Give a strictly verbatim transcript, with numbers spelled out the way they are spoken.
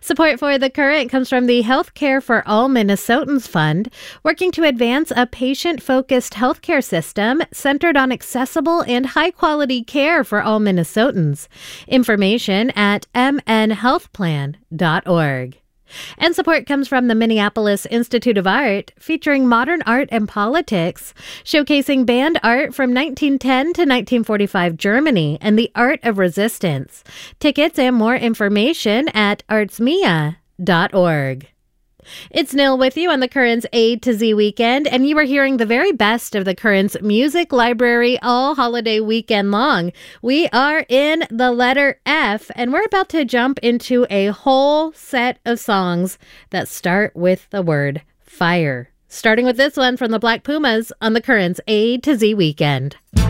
Support for The Current comes from the Healthcare for All Minnesotans Fund, working to advance a patient-focused healthcare system centered on accessible and high-quality care for all Minnesotans. Information at m n health plan dot org. And support comes from the Minneapolis Institute of Art, featuring modern art and politics, showcasing band art from nineteen ten to nineteen forty-five Germany and the art of resistance. Tickets and more information at arts mia dot org. It's Nil with you on the Current's A to Z weekend, and you are hearing the very best of the Current's music library all holiday weekend long. We are in the letter F, and we're about to jump into a whole set of songs that start with the word fire. Starting with this one from the Black Pumas on the Current's A to Z weekend.